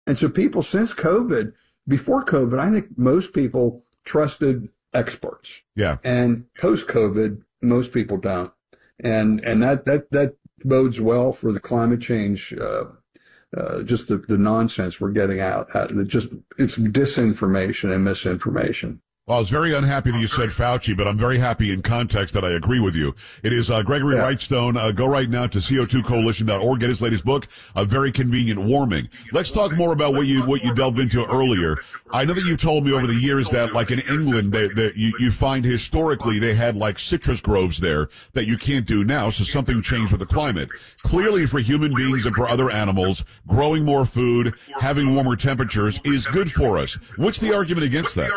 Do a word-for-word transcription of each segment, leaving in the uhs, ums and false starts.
And so people since COVID, before COVID, I think most people trusted experts. Yeah. And post-COVID, most people don't. And and that that that bodes well for the climate change, uh, uh, just the, the nonsense we're getting out. Uh, just it's disinformation and misinformation. Well, I was very unhappy that you said Fauci, but I'm very happy in context that I agree with you. It is uh, Gregory Yeah. Wrightstone. Uh, go right now to C O two coalition dot org. Get his latest book, A Very Convenient Warming. Let's talk more about what you what you delved into earlier. I know that you told me over the years that, like in England, they, they, you, you find historically they had like citrus groves there that you can't do now, so something changed with the climate. Clearly, for human beings and for other animals, growing more food, having warmer temperatures is good for us. What's the argument against that?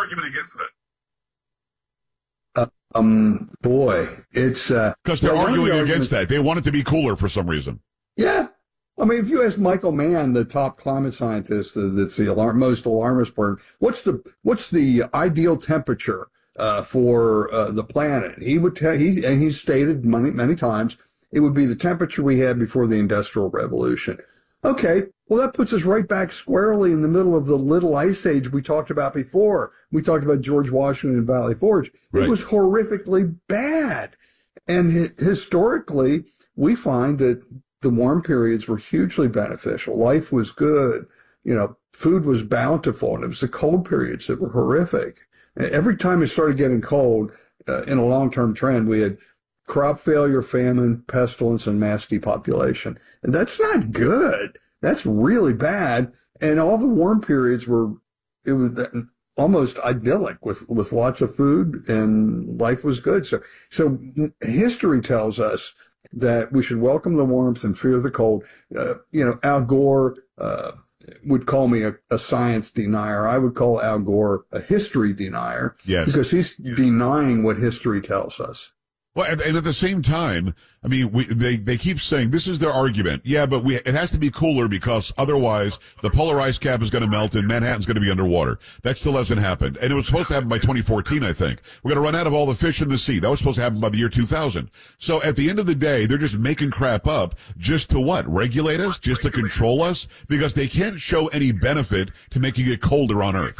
Uh, um, boy, it's uh, Because they're well, one of arguing the against arguments- that. They want it to be cooler for some reason. Yeah. I mean, if you ask Michael Mann, the top climate scientist, uh, that's the alarm, most alarmist part, what's the what's the ideal temperature uh, for uh, the planet? He would tell he and he's stated many many times it would be the temperature we had before the Industrial Revolution. Okay, well that puts us right back squarely in the middle of the little ice age we talked about before. We talked about George Washington and Valley Forge. Right. It was horrifically bad, and hi- historically we find that the warm periods were hugely beneficial. Life was good. You know, food was bountiful, and it was the cold periods that were horrific. And every time it started getting cold, uh, in a long-term trend, we had crop failure, famine, pestilence, and mass depopulation. And that's not good. That's really bad. And all the warm periods were, it was almost idyllic with, with lots of food, and life was good. So, so history tells us that we should welcome the warmth and fear the cold. Uh, you know, Al Gore uh, would call me a, a science denier. I would call Al Gore a history denier. Yes. Because he's denying what history tells us. Well, and, and at the same time, I mean, we, they, they keep saying this is their argument. Yeah, but we, it has to be cooler because otherwise the polar ice cap is going to melt and Manhattan's going to be underwater. That still hasn't happened. And it was supposed to happen by twenty fourteen, I think. We're going to run out of all the fish in the sea. That was supposed to happen by the year two thousand. So at the end of the day, they're just making crap up just to what? Regulate us? Just to control us? Because they can't show any benefit to making it colder on Earth.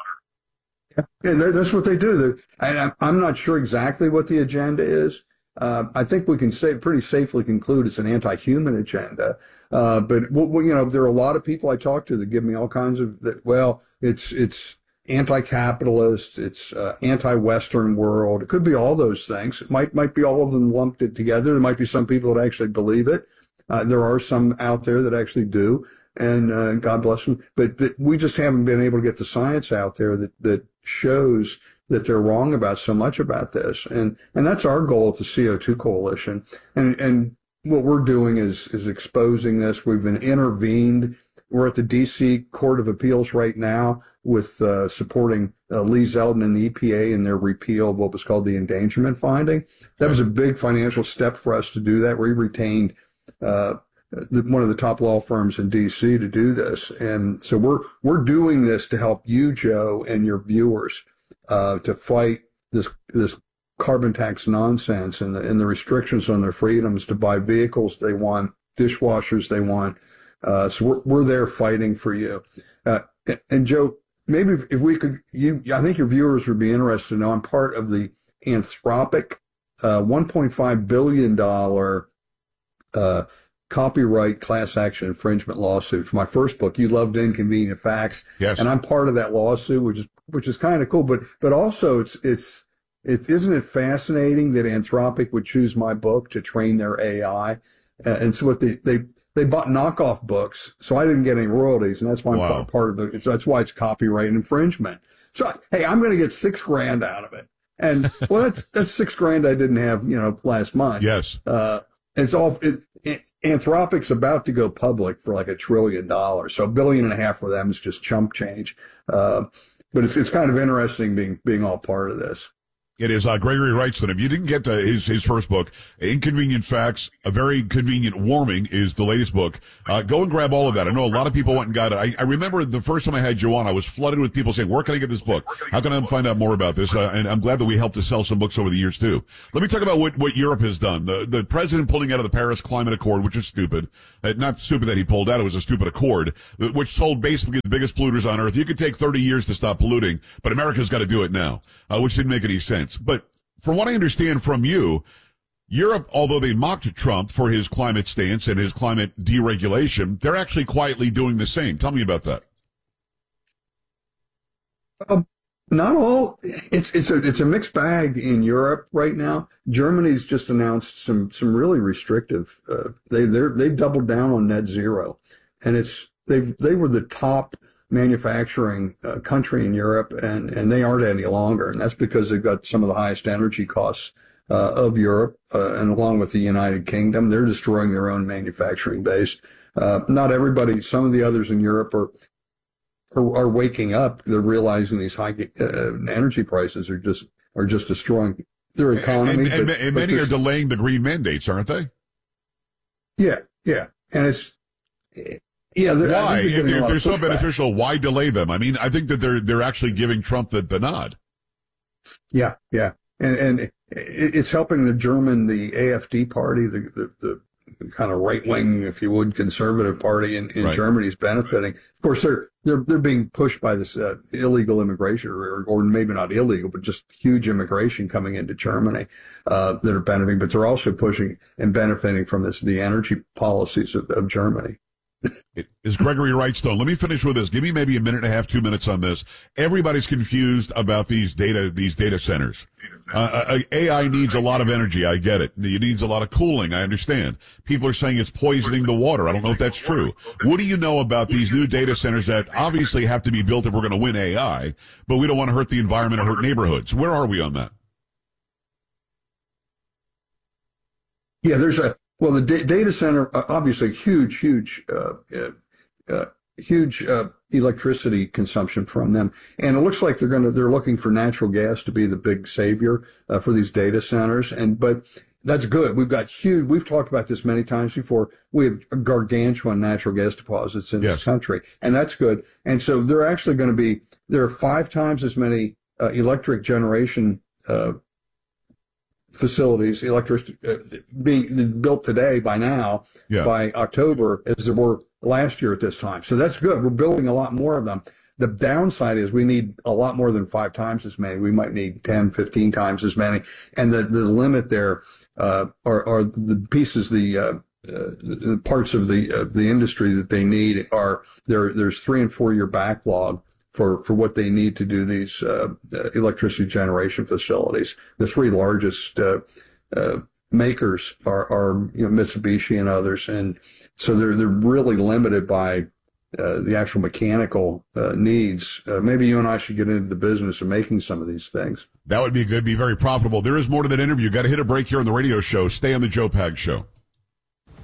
Yeah, that's what they do. They're, and I'm not sure exactly what the agenda is. Uh, I think we can say pretty safely conclude it's an anti-human agenda. Uh, but well, you know, there are a lot of people I talk to that give me all kinds of that. Well, it's it's anti-capitalist, it's uh, anti-Western world. It could be all those things. It might might be all of them lumped it together. There might be some people that actually believe it. Uh, there are some out there that actually do, and uh, God bless them. But th- we just haven't been able to get the science out there that that shows that they're wrong about so much about this. And, and that's our goal at the C O two Coalition. And, and what we're doing is, is exposing this. We've been intervened. We're at the D C Court of Appeals right now with, uh, supporting uh, Lee Zeldin and the E P A in their repeal of what was called the endangerment finding. That was a big financial step for us to do that. We retained, uh, the, one of the top law firms in D C to do this. And so we're, we're doing this to help you, Joe, and your viewers, uh, to fight this, this carbon tax nonsense and the, and the restrictions on their freedoms to buy vehicles they want, dishwashers they want. Uh, so we're, we're there fighting for you. Uh, and, and Joe, maybe if, if we could, you, I think your viewers would be interested to know I'm part of the Anthropic, uh, one point five billion dollars, uh, copyright class action infringement lawsuit for my first book, You Loved Inconvenient Facts. Yes. And I'm part of that lawsuit, which is, which is kind of cool. But, but also it's, it's, it, isn't it fascinating that Anthropic would choose my book to train their A I? Uh, and so what they, they, they bought knockoff books. So I didn't get any royalties. And that's why I'm Wow. part of it. That's why it's copyright infringement. So, hey, I'm going to get six grand out of it. And well, that's, that's six grand I didn't have, you know, last month. Yes. Uh, it's all, it, it, Anthropic's about to go public for like a trillion dollars. So a billion and a half for them is just chump change. Uh, but it's, it's kind of interesting being, being all part of this. It is uh, Gregory Wrightson. If you didn't get to his his first book, Inconvenient Facts, A Very Convenient Warming is the latest book. Uh, go and grab all of that. I know a lot of people went and got it. I, I remember the first time I had you on, I was flooded with people saying, where can I get this book? How can I find out more about this? Uh, and I'm glad that we helped to sell some books over the years, too. Let me talk about what, what Europe has done. The, the president pulling out of the Paris Climate Accord, which is stupid. Uh, not stupid that he pulled out. It was a stupid accord, which told basically the biggest polluters on Earth, you could take thirty years to stop polluting, but America's got to do it now, uh, which didn't make any sense. But from what I understand from you, Europe, although they mocked Trump for his climate stance and his climate deregulation, they're actually quietly doing the same. Tell me about that. Um, not all. It's it's a it's a mixed bag in Europe right now. Germany's just announced some some really restrictive. Uh, they they they've doubled down on net zero, and it's they've they were the top manufacturing uh, country in Europe, and, and they aren't any longer. And that's because they've got some of the highest energy costs uh, of Europe, uh, and along with the United Kingdom, they're destroying their own manufacturing base. Uh, not everybody, some of the others in Europe are are, are waking up. They're realizing these high uh, energy prices are just are just destroying their economy. And, and, but, and but many are delaying the green mandates, aren't they? Yeah, yeah. And it's... Yeah, why? If they're, they're so beneficial, why delay them? I mean, I think that they're they're actually giving Trump the, the nod. Yeah, yeah, and and it's helping the German, the A F D party, the the, the kind of right wing, if you would, conservative party in, in right. Germany is benefiting. Of course, they're they're they're being pushed by this uh, illegal immigration, or, or maybe not illegal, but just huge immigration coming into Germany uh, that are benefiting. But they're also pushing and benefiting from this the energy policies of, of Germany. It is Gregory Wrightstone. Let me finish with this. Give me maybe a minute and a half, two minutes on this. Everybody's confused about these data, these data centers. Uh, A I needs a lot of energy. I get it. It needs a lot of cooling. I understand. People are saying it's poisoning the water. I don't know if that's true. What do you know about these new data centers that obviously have to be built if we're going to win A I, but we don't want to hurt the environment or hurt neighborhoods? Where are we on that? Yeah, there's a, Well, the da- data center, uh, obviously huge, huge, uh, uh, uh, huge uh, electricity consumption from them, and it looks like they're going to they're looking for natural gas to be the big savior uh, for these data centers. And but that's good. We've got huge. We've talked about this many times before. We have gargantuan natural gas deposits in yes. this country, and that's good. And so they're actually going to be there are five times as many uh, electric generation Uh, facilities, electric uh, being built today by now, yeah. by October, as there were last year at this time. So that's good. We're building a lot more of them. The downside is we need a lot more than five times as many. We might need ten, fifteen times as many. And the, the limit there uh, are, are the pieces, the, uh, uh, the parts of the of the industry that they need are there. There's three and four year backlog for, for what they need to do these uh, uh, electricity generation facilities. The three largest uh, uh, makers are, are you know, Mitsubishi and others, and so they're they're really limited by uh, the actual mechanical uh, needs. Uh, maybe you and I should get into the business of making some of these things. That would be good, be very profitable. There is more to that interview. Got to hit a break here on the radio show. Stay on the Joe Pags Show.